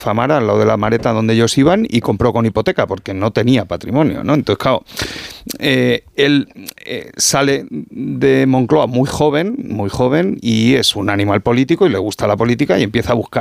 Famara, al lado de la Mareta donde ellos iban, y compró con hipoteca porque no tenía patrimonio, ¿no? Entonces, claro, él sale de Moncloa muy joven, y es un animal político y le gusta la política y empieza a buscar